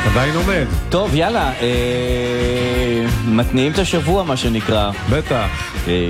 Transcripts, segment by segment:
עדיין עומד. טוב, יאללה, מתניעים את השבוע, מה שנקרא. בטח.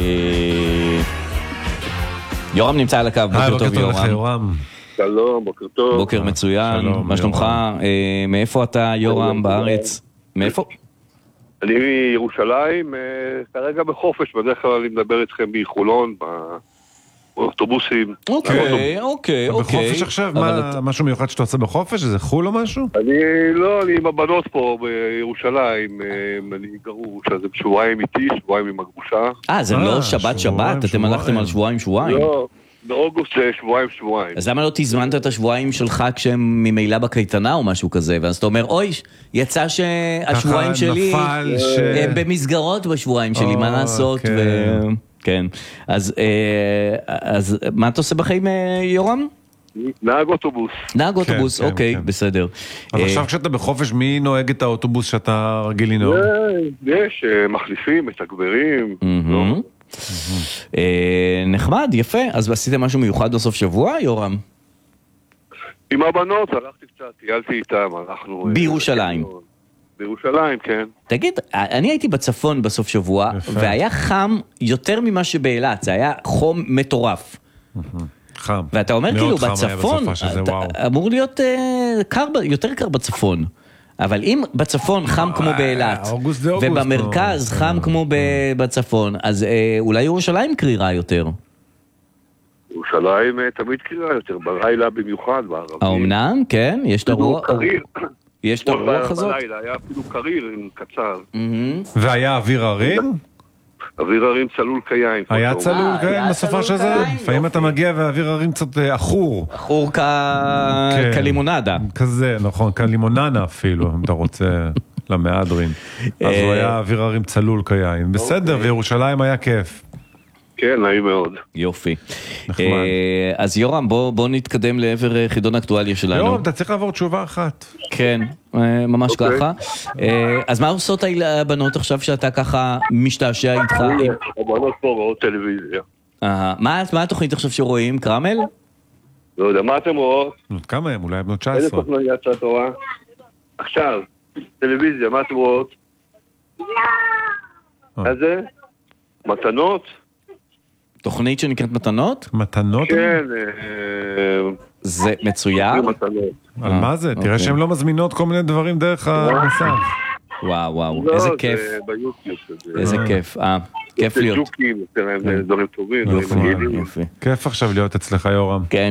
יורם נמצא על הקו, בוקר טוב יורם. שלום, בוקר טוב. בוקר מצוין, מה שלומך? מאיפה אתה יורם בארץ? מאיפה? אני מירושלים, כרגע בחופש, בדרך כלל אני מדבר איתכם מחולון, באוטובוסים. אוקיי. בחופש עכשיו? משהו מיוחד שאתה עושה בחופש? איזה חול או משהו? אני עם הבנות פה בירושלים, אני גרוש, אז הם שבועיים איתי, שבועיים עם הגרושה. זה לא שבת, אתם הלכתם על שבועיים? לא, באוגוסט שבועיים. אז למה לא תזמנת את השבועיים שלך כשהם ממילא בקייטנה או משהו כזה? ואז אתה אומר, אוי, יצא שהשבועיים שלי הם במסגרות בשבועיים שלי, מה לעשות? כן. אז מה אתה עושה בחיים, יורם? נהג אוטובוס. נהג אוטובוס, אוקיי, בסדר. אז עכשיו כשאתה בחופש, מי נוהג את האוטובוס שאתה רגיל לנהוג? יש, מחליפים, מתגברים. נחמד, יפה. אז עשיתם משהו מיוחד בסוף שבוע, יורם? עם הבנות, הלכתי קצת, טיילתי איתם, הלכנו... בירושלים. בירושלים, כן. תגיד, אני הייתי בצפון בסוף שבוע, והיה חם יותר ממה שבאילת, זה היה חום מטורף. חם. ואתה אומר כאילו בצפון, אמור להיות יותר קר בצפון. אבל אם בצפון חם כמו באילת, ובמרכז חם כמו בצפון, אז אולי ירושלים קרירה יותר. ירושלים תמיד קרירה יותר, בלילה במיוחד, בערבים. האומנם? כן, יש את הרוח. יש את הרוח הזאת? בלילה, היה אפילו קריר, קצר. והיה אוויר הרים? אוויר הרים צלול כיין. היה צלול כיין בסופו של זה? לפעמים אתה מגיע ואוויר הרים קצת אחור. אחור כלימונדה. כזה, נכון, כלימוננה אפילו, אם אתה רוצה למהדרין. אז הוא היה אוויר הרים צלול כיין. בסדר, וירושלים היה כיף. כן, נעים מאוד. יופי. אז יורם, בוא נתקדם לעבר חידון האקטואליה שלנו. יורם, אתה צריך לעבור תשובה אחת. כן, ממש ככה. אז מה עושות הבנות עכשיו שאתה ככה משתעשע איתך? הבנות פה רואות טלוויזיה. מה התוכנית עכשיו שרואים? קרמל? לא יודע, מה אתם רואות? כמה הם? אולי בנות 19. איזה תוכנית שאת רואה? עכשיו, טלוויזיה, מה אתם רואות? מה זה? מתנות? תוכנית שנקראת מתנות? מתנות? כן. זה מצויר? על מה זה? תראה שהן לא מזמינות כל מיני דברים דרך המסך. וואו, איזה כיף. איזה כיף. כיף להיות. ג'וקים, דברים טובים. כיף עכשיו להיות אצלך, יורם. כן.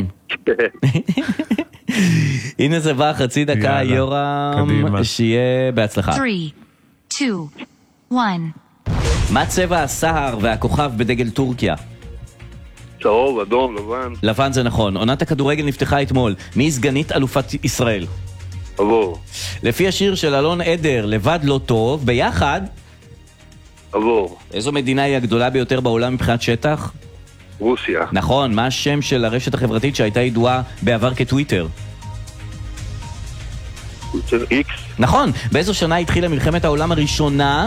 הנה זה בא חצי דקה, יורם, שיהיה בהצלחה. 3, 2, 1. מה צבע הסהר והכוכב בדגל טורקיה? צהוב, אדום, לבן. לבן זה נכון. עונת הכדורגל נפתחה אתמול. מי סגנית אלופת ישראל? עבור. לפי השיר של אלון עדר, לבד לא טוב, ביחד? עבור. איזו מדינה היא הגדולה ביותר בעולם מבחינת שטח? רוסיה. נכון. מה השם של הרשת החברתית שהייתה ידועה בעבר כטוויטר? טוויטר איקס. נכון. באיזו שנה התחילה מלחמת העולם הראשונה?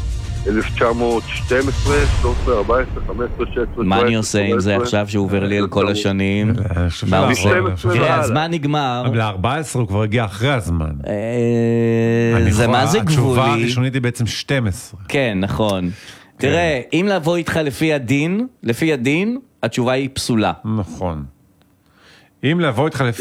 1912, 13, 14, 15, 16... מה אני עושה עם זה עכשיו שהוא עובר לי על כל השנים? תראה, הזמן נגמר. אבל ל-14 הוא כבר הגיע אחרי הזמן. זה מה זה גבולי? התשובה הראשונית היא בעצם 12. כן, נכון. תראה, אם לבוא איתך לפי הדין, התשובה היא פסולה. נכון. אם לבוא איתך לפי